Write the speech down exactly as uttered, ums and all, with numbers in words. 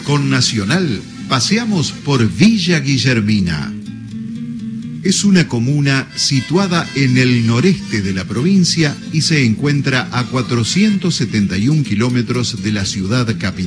con Nacional paseamos por Villa Guillermina. Es una comuna situada en el noreste de la provincia y se encuentra a cuatrocientos setenta y un kilómetros de la ciudad capital.